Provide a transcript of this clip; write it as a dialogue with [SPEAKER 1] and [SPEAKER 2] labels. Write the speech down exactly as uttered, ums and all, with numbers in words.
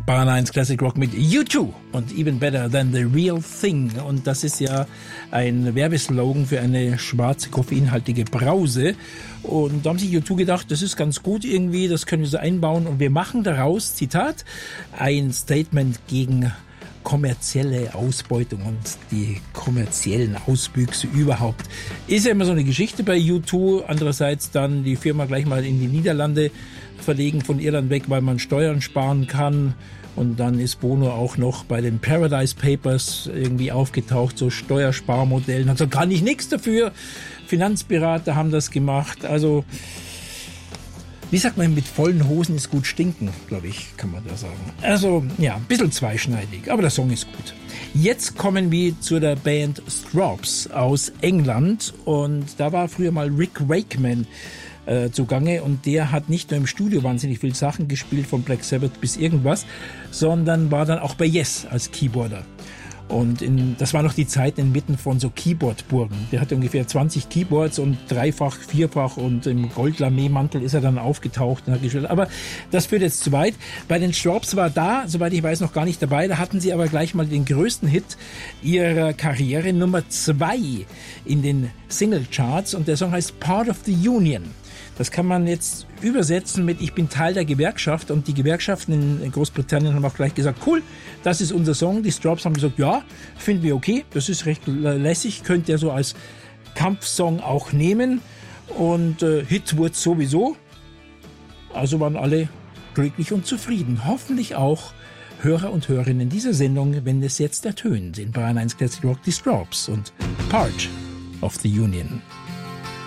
[SPEAKER 1] Bayern eins Classic Rock mit U zwei und Even Better Than the Real Thing. Und das ist ja ein Werbeslogan für eine schwarze, koffeinhaltige Brause. Und da haben sich U zwei gedacht, das ist ganz gut irgendwie, das können wir so einbauen. Und wir machen daraus, Zitat, ein Statement gegen kommerzielle Ausbeutung und die kommerziellen Auswüchse überhaupt. Ist ja immer so eine Geschichte bei U zwei. Andererseits dann die Firma gleich mal in die Niederlande verlegen, von Irland weg, weil man Steuern sparen kann. Und dann ist Bono auch noch bei den Paradise Papers irgendwie aufgetaucht, so Steuersparmodellen. Also kann ich nichts dafür. Finanzberater haben das gemacht. Also, wie sagt man, mit vollen Hosen ist gut stinken, glaube ich, kann man da sagen. Also, ja, ein bisschen zweischneidig, aber der Song ist gut. Jetzt kommen wir zu der Band Strawbs aus England. Und da war früher mal Rick Wakeman äh, zugange. Und der hat nicht nur im Studio wahnsinnig viele Sachen gespielt, von Black Sabbath bis irgendwas, sondern war dann auch bei Yes als Keyboarder. Und in, das war noch die Zeit inmitten von so Keyboard-Burgen. Der hatte ungefähr zwanzig Keyboards und dreifach, vierfach und im Gold-Lamé-Mantel ist er dann aufgetaucht und hat gespielt. Aber das führt jetzt zu weit. Bei den Strawbs war da, soweit ich weiß, noch gar nicht dabei. Da hatten sie aber gleich mal den größten Hit ihrer Karriere, Nummer zwei in den Single-Charts. Und der Song heißt Part of the Union. Das kann man jetzt übersetzen mit Ich bin Teil der Gewerkschaft, und die Gewerkschaften in Großbritannien haben auch gleich gesagt, cool, das ist unser Song. Die Strawbs haben gesagt, ja, finden wir okay, das ist recht lässig, könnt ihr so als Kampfsong auch nehmen, und äh, Hit wurde sowieso. Also waren alle glücklich und zufrieden. Hoffentlich auch Hörer und Hörerinnen dieser Sendung, wenn es jetzt ertönt in Bayern eins Classic Rock, die Strawbs und Part of the Union.